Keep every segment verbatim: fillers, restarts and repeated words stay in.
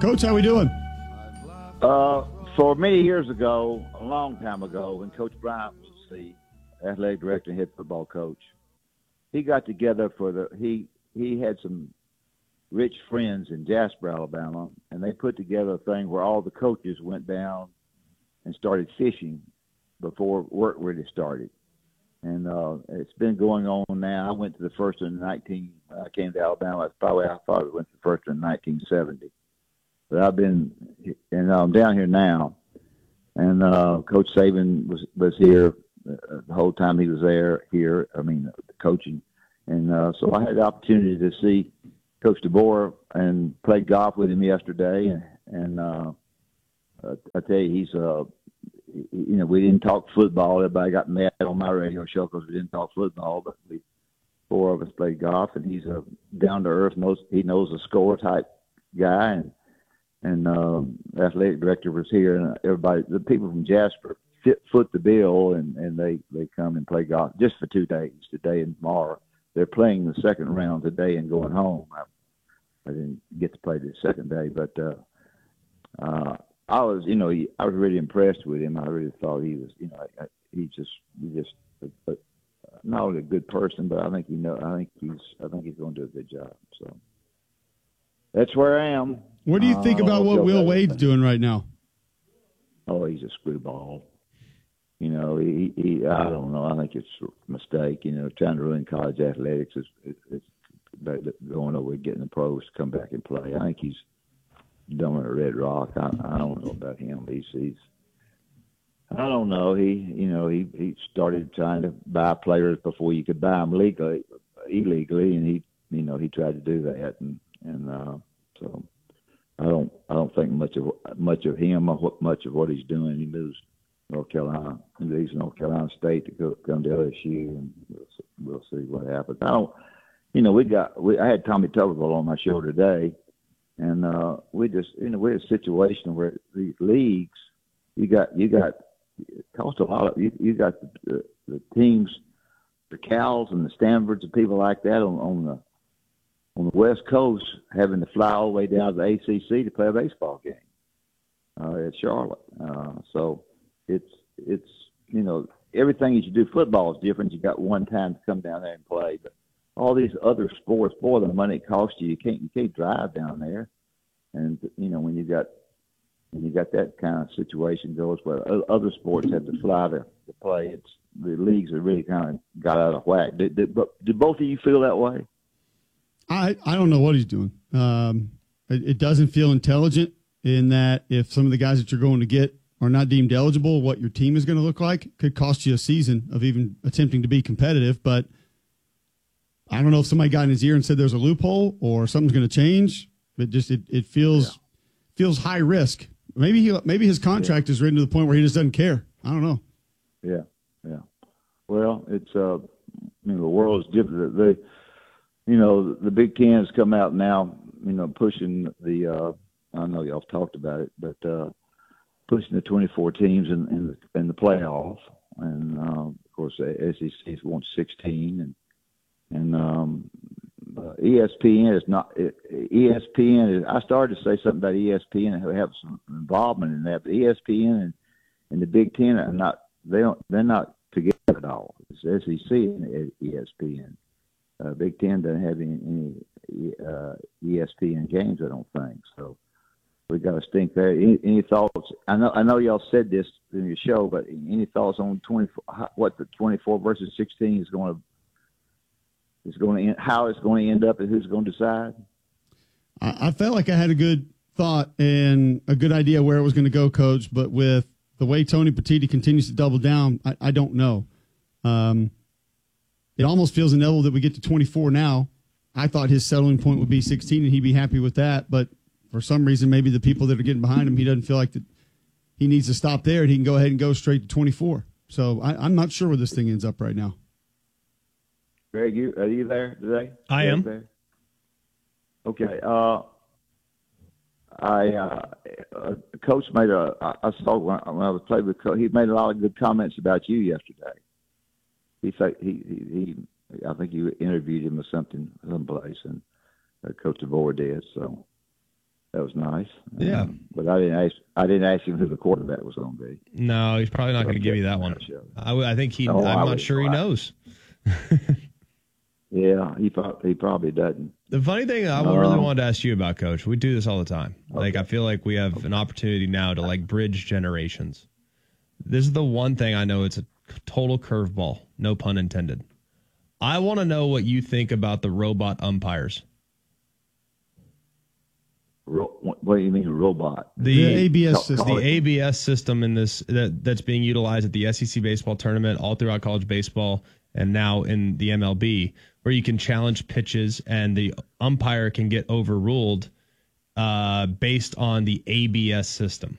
Coach, how we doing? Uh, for many years ago, a long time ago, when Coach Bryant was the athletic director and head football coach, he got together for the he he had some rich friends in Jasper, Alabama, and they put together a thing where all the coaches went down and started fishing before work really started. And uh, it's been going on now. I went to the first one in nineteen. I came to Alabama. That's probably I thought I went to the first one in nineteen seventy. But I've been, and I'm down here now. And uh, Coach Saban was was here uh, the whole time he was there. Here, I mean, uh, coaching. And uh, so I had the opportunity to see Coach DeBoer and play golf with him yesterday. And, and uh, I tell you, he's uh, you know, we didn't talk football. Everybody got mad on my radio show because we didn't talk football, but we four of us played golf, and he's a down to earth. Knows he knows the score type guy, and and um, athletic director was here, and everybody, the people from Jasper, fit, foot the bill, and and they they come and play golf just for two days, today and tomorrow. They're playing the second round today and going home. I, I didn't get to play the second day, but. Uh, uh, I was, you know, he, I was really impressed with him. I really thought he was, you know, I, I, he just, he just, a, a, not only a good person, but I think he know, I think he's, I think he's going to do a good job. So that's where I am. What do you think uh, about what Will Wade's anything. doing right now? Oh, he's a screwball. You know, he, he, I don't know. I think it's a mistake. You know, trying to ruin college athletics is, is, is going over getting the pros to come back and play. I think he's dumb at Red Rock. I, I don't know about him. He's, he's, I don't know. He, you know, he, he started trying to buy players before you could buy them legally, illegally, and he, you know, he tried to do that, and and uh, so I don't, I don't think much of much of him or what much of what he's doing. He moves North Carolina, he leaves North Carolina State to go come to L S U, and we'll see, we'll see what happens. I don't, you know, we got, we, I had Tommy Tuberville on my show today. And uh, we just, you know, we're in a situation where these leagues, you got, you got, it costs a lot of, you, you got the, the, the teams, the Cals and the Stanfords and people like that on, on the on the West Coast having to fly all the way down to the A C C to play a baseball game uh, at Charlotte. Uh, so it's, it's, you know, everything as you do football is different. You got one time to come down there and play, but all these other sports, boy, the money it costs you, you can't you can't drive down there. And you know, when you got when you got that kind of situation goes where other sports have to fly to, to play, it's the leagues are really kind of got out of whack. Did, did, did both of you feel that way? I I don't know what he's doing. Um, it, it doesn't feel intelligent in that if some of the guys that you're going to get are not deemed eligible, what your team is going to look like could cost you a season of even attempting to be competitive, but I don't know if somebody got in his ear and said there's a loophole or something's going to change. But just it, it feels yeah. feels high risk. Maybe he maybe his contract yeah. is written to the point where he just doesn't care. I don't know. Yeah, yeah. Well, it's uh, I mean the world is different. The you know the Big Ten has come out now. You know, pushing the uh, I know y'all talked about it, but uh, pushing the twenty-four teams in in the, in the playoff, and uh, of course the S E C wants sixteen and. And um, uh, E S P N is not E S P N. Is, I started to say something about E S P N and have some involvement in that. But E S P N and, and the Big Ten are not. They don't. They're not together at all. It's S E C and E S P N. Uh, Big Ten doesn't have any, any uh, E S P N games. I don't think so. We got to stink there. Any, any thoughts? I know. I know y'all said this in your show, but any thoughts on twenty-four? What the twenty-four versus sixteen is going to? Is going to end, how it's going to end up and who's going to decide? I, I felt like I had a good thought and a good idea where it was going to go, Coach, but with the way Tony Petitti continues to double down, I, I don't know. Um, it almost feels inevitable that we get to twenty-four now. I thought his settling point would be sixteen and he'd be happy with that, but for some reason, maybe the people that are getting behind him, he doesn't feel like that he needs to stop there and he can go ahead and go straight to twenty-four. So I, I'm not sure where this thing ends up right now. Greg, you, are you there today? I am. There? Okay. Uh, I uh, uh, Coach made a. I saw when I was playing with Coach. He made a lot of good comments about you yesterday. He said he, he he. I think you interviewed him or something someplace, and uh, Coach DeBoer did. So That was nice. Yeah. Um, but I didn't ask. I didn't ask him who the quarterback was going to be. No, he's probably not going to give you that one. I, I think he. No, I'm I not would- sure he I- knows. Yeah, he prob- he probably doesn't. The funny thing I Um, really wanted to ask you about, Coach, we do this all the time. Like, I feel like we have an opportunity now to, like, bridge generations. This is the one thing I know it's a total curveball, no pun intended. I want to know what you think about the robot umpires. Ro- what do you mean, robot? The, The A B S Call- system. call the it- A B S system in this that, that's being utilized at the S E C baseball tournament, all throughout college baseball, and now in the M L B, where you can challenge pitches and the umpire can get overruled uh, based on the A B S system.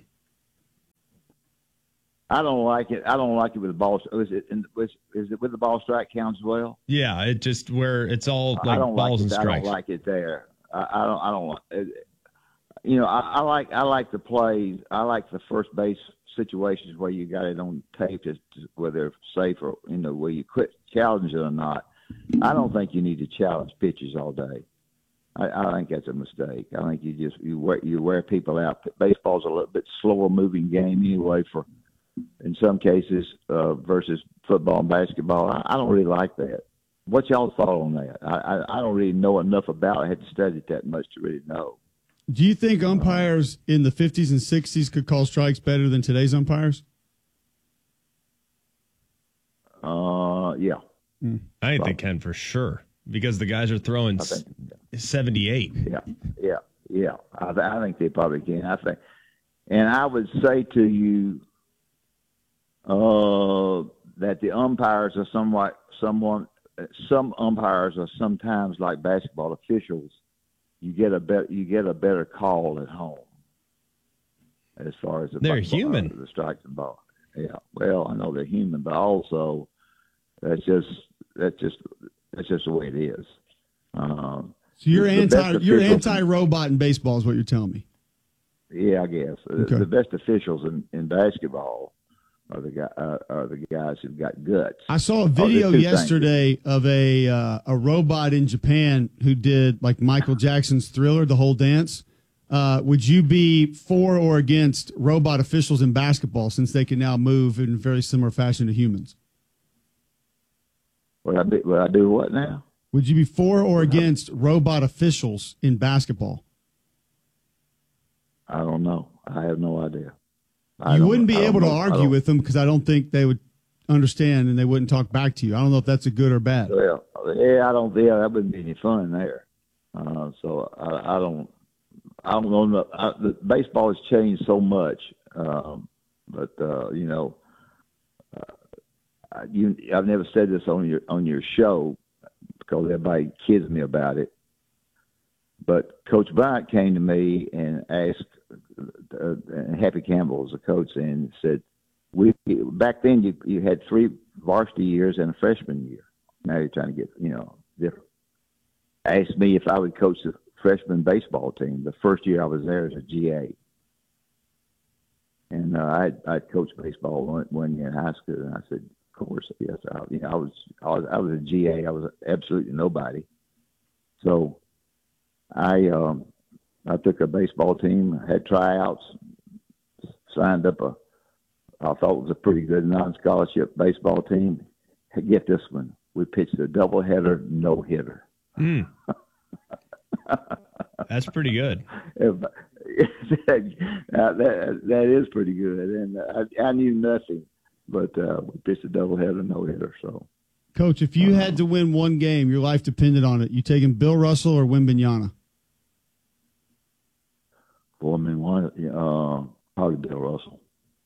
I don't like it. I don't like it with the ball. Is it? In, is, is it with the ball strike counts as well? Yeah, it just where it's all I like don't balls like and it. I strikes. don't like it there. I, I don't. I don't like. It. You know, I, I like. I like the plays. I like the first base situations where you got it on tape, to, to, whether they're safe or you know where you quit challenging or not. I don't think you need to challenge pitches all day. I, I think that's a mistake. I think you just you wear you wear people out. Baseball's a little bit slower moving game anyway. For in some cases uh, versus football and basketball, I, I don't really like that. What's y'all's thought on that? I, I I don't really know enough about it. I hadn't studied that much to really know. Do you think umpires in the fifties and sixties could call strikes better than today's umpires? Uh, yeah. I think they can for sure because the guys are throwing I think, seventy-eight. yeah, yeah, yeah. I, th- I think they probably can. I think, and I would say to you uh, that the umpires are somewhat, somewhat, some umpires are sometimes like basketball officials. You get a better, you get a better call at home as far as the They're ball- human. the strike and ball. Yeah, well, I know they're human, but also that's just that's just that's just the way it is. Um, So you're The best anti you're officials- anti robot in baseball is what you're telling me. Yeah, I guess The- Okay. the best officials in, in basketball are the guy uh, are the guys who've got guts. I saw a there's video two yesterday of a uh, a robot in Japan who did like Michael Jackson's Thriller, the whole dance. Uh, would you be for or against robot officials in basketball since they can now move in very similar fashion to humans? Would I do, would I do what now? Would you be for or against robot officials in basketball? I don't know. I have no idea. I You don't- wouldn't be I don't able to know. I argue don't- with them because I don't think they would understand and they wouldn't talk back to you. I don't know if that's a good or bad. Well, yeah, I don't. Yeah, that wouldn't be any fun there. Uh, so I, I don't. I don't know. I, the baseball has changed so much, um, but uh, you know, uh, I- you. I've never said this on your on your show because everybody kids me about it. But Coach Bryant came to me and asked, uh, and Happy Campbell was the coach, and said, "We back then you you had three varsity years and a freshman year. Now you're trying to get you know different." Asked me if I would coach the freshman baseball team. The first year I was there as a G A, and uh, I I coached baseball one, one year in high school, and I said, "Of course, yes." I, you know, I was I was I was a G A. I was absolutely nobody. So I um, I took a baseball team, had tryouts, signed up a I thought it was a pretty good non-scholarship baseball team. Get this one, we pitched a doubleheader, no hitter. Mm. That's pretty good. that, that, that is pretty good, and I, I knew nothing, but uh, we pitched a doubleheader, no hitter. So, Coach, if you had to win one game, your life depended on it, you taking Bill Russell or Wimbignana? well, I mean, one, uh, probably Bill Russell.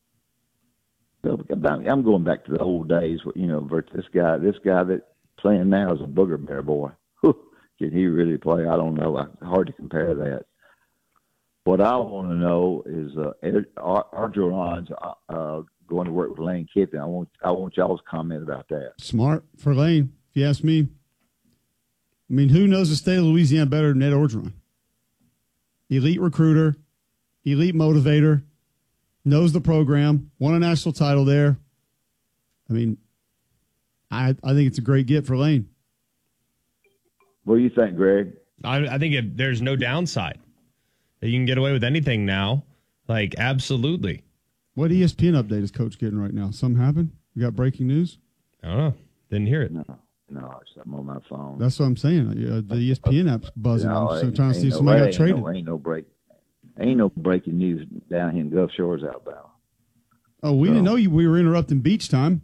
I'm going back to the old days. You know, this guy, this guy that playing now is a booger bear boy. Can he really play? I don't know. It's hard to compare that. What I want to know is uh, Orgeron's uh, uh, going to work with Lane Kiffin. I want I want y'all's comment about that. Smart for Lane, if you ask me. I mean, who knows the state of Louisiana better than Ned Orgeron? Elite recruiter, elite motivator, knows the program, won a national title there. I mean, I I think it's a great get for Lane. What do you think, Greg? I, I think it, there's no downside. You can get away with anything now. Like, absolutely. What E S P N update is Coach getting right now? Something happened? You got breaking news? I don't know. Didn't hear it. No, no, it's something on my phone. That's what I'm saying. Uh, the E S P N app's buzzing. No, I'm so ain't- trying to see ain't if no somebody way, got traded. Ain't no, ain't no break. Ain't no breaking news down here in Gulf Shores, Alabama. Oh, we So- didn't know you. We were interrupting beach time.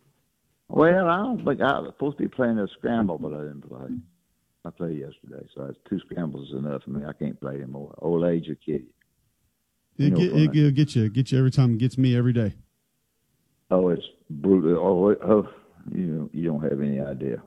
Well, I don't think I was supposed to be playing a scramble, but I didn't play. I played yesterday, so that's two scrambles is enough for me. I can't play anymore. Old age will kill you. It, No get, fun. it, it'll get you. Get you every time. It gets me every day. Oh, it's brutal. Oh, it- oh you you don't have any idea.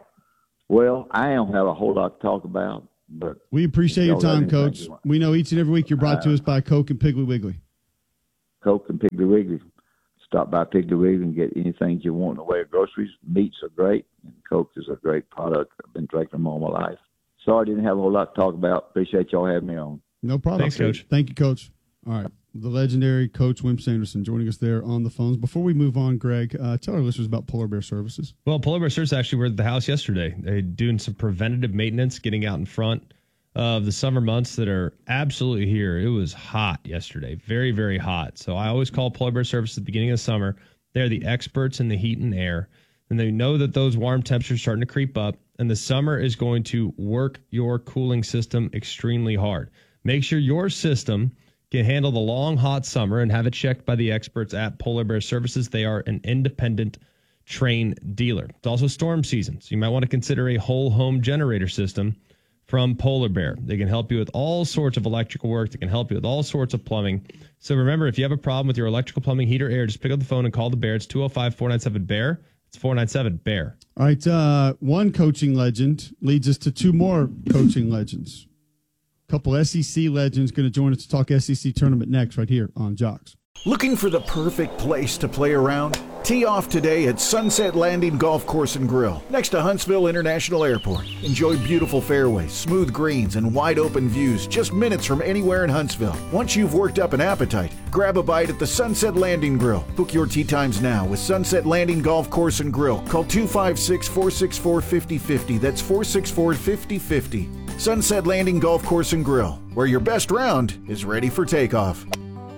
Well, I don't have a whole lot to talk about, but We appreciate your Y'all got time, anything Coach. you want? We know each and every week you're brought to Uh, us by Coke and Piggly Wiggly. Coke and Piggly Wiggly. Stop by Piggly Wiggly and get anything you want in the way of groceries. Meats are great, and Coke is a great product. I've been drinking them all my life. Sorry I didn't have a whole lot to talk about. Appreciate y'all having me on. No problem. Thanks, Coach. Thank you, Coach. All right. The legendary Coach Wim Sanderson joining us there on the phones. Before we move on, Greg, uh, tell our listeners about Polar Bear Services. Well, Polar Bear Service actually were at the house yesterday. They're doing some preventative maintenance, getting out in front of the summer months that are absolutely here. It was hot yesterday, very, very hot. So I always call Polar Bear Service at the beginning of the summer. They're the experts in the heat and air, and they know that those warm temperatures are starting to creep up, and the summer is going to work your cooling system extremely hard. Make sure your system can handle the long, hot summer and have it checked by the experts at Polar Bear Services. They are an independent train dealer. It's also storm season, so you might want to consider a whole home generator system from Polar Bear. They can help you with all sorts of electrical work. They can help you with all sorts of plumbing. So remember, if you have a problem with your electrical, plumbing, heat, or air, just pick up the phone and call the Bear. It's two oh five, four nine seven, B E A R. It's four nine seven, B E A R. All right. Uh, one coaching legend leads us to two more coaching legends. A couple S E C legends going to join us to talk S E C tournament next right here on Jocks. Looking for the perfect place to play around? Tee off today at Sunset Landing Golf Course and Grill, next to Huntsville International Airport. Enjoy beautiful fairways, smooth greens, and wide open views just minutes from anywhere in Huntsville. Once you've worked up an appetite, grab a bite at the Sunset Landing Grill. Book your tee times now with Sunset Landing Golf Course and Grill. Call two five six, four six four, five oh five oh. That's four six four, five oh five oh. Sunset Landing Golf Course and Grill, where your best round is ready for takeoff.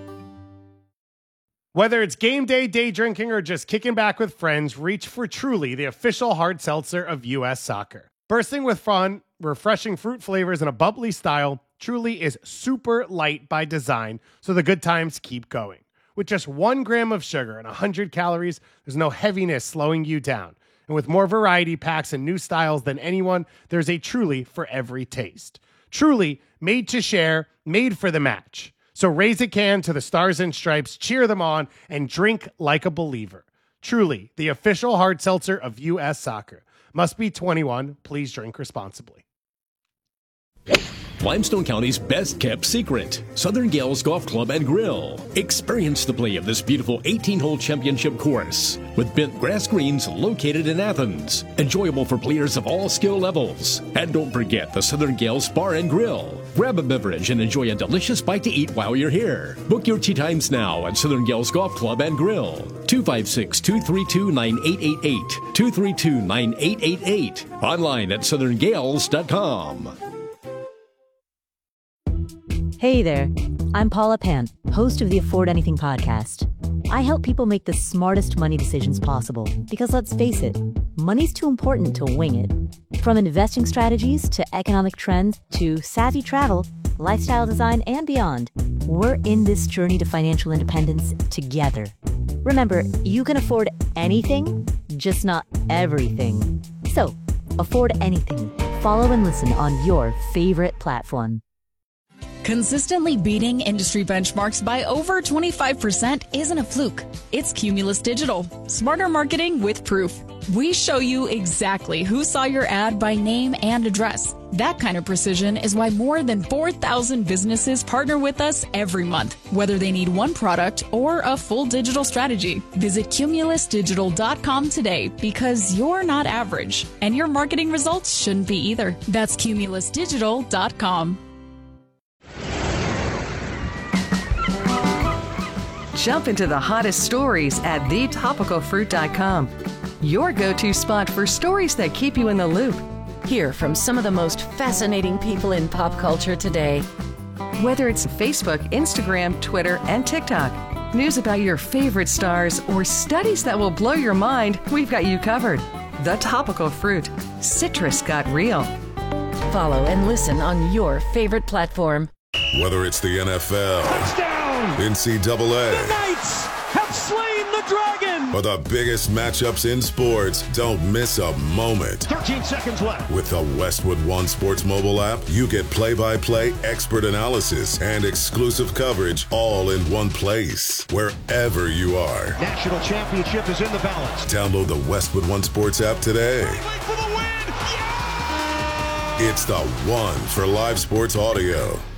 Whether it's game day, day drinking, or just kicking back with friends, reach for Truly, the official hard seltzer of U S Soccer. Bursting with fun, refreshing fruit flavors, and a bubbly style, Truly is super light by design, so the good times keep going. With just one gram of sugar and one hundred calories, there's no heaviness slowing you down. And with more variety packs and new styles than anyone, there's a Truly for every taste. Truly, made to share, made for the match. So raise a can to the Stars and Stripes, cheer them on, and drink like a believer. Truly, the official hard seltzer of U S Soccer. Must be twenty-one. Please drink responsibly. Limestone County's best-kept secret, Southern Gales Golf Club and Grill. Experience the play of this beautiful eighteen-hole championship course with bent grass greens located in Athens. Enjoyable for players of all skill levels. And don't forget the Southern Gales Bar and Grill. Grab a beverage and enjoy a delicious bite to eat while you're here. Book your tee times now at Southern Gales Golf Club and Grill. two five six, two three two, nine eight eight eight. two three two, nine eight eight eight. Online at southern gales dot com. Hey there, I'm Paula Pant, host of the Afford Anything podcast. I help people make the smartest money decisions possible because let's face it, money's too important to wing it. From investing strategies to economic trends to savvy travel, lifestyle design, and beyond, we're in this journey to financial independence together. Remember, you can afford anything, just not everything. So, afford anything. Follow and listen on your favorite platform. Consistently beating industry benchmarks by over twenty-five percent isn't a fluke. It's Cumulus Digital. Smarter marketing with proof. We show you exactly who saw your ad by name and address. That kind of precision is why more than four thousand businesses partner with us every month, whether they need one product or a full digital strategy. Visit cumulus digital dot com today because you're not average, and your marketing results shouldn't be either. That's cumulus digital dot com. Jump into the hottest stories at the topical fruit dot com. Your go-to spot for stories that keep you in the loop. Hear from some of the most fascinating people in pop culture today. Whether it's Facebook, Instagram, Twitter, and TikTok, news about your favorite stars, or studies that will blow your mind, we've got you covered. The Topical Fruit. Citrus got real. Follow and listen on your favorite platform. Whether it's the N F L, touchdown, N C double A, the Knights have slain the dragon, or the biggest matchups in sports, don't miss a moment. thirteen seconds left. With the Westwood One Sports mobile app, you get play-by-play expert analysis and exclusive coverage all in one place, wherever you are. National championship is in the balance. Download the Westwood One Sports app today. For the win. Yeah! It's the one for live sports audio.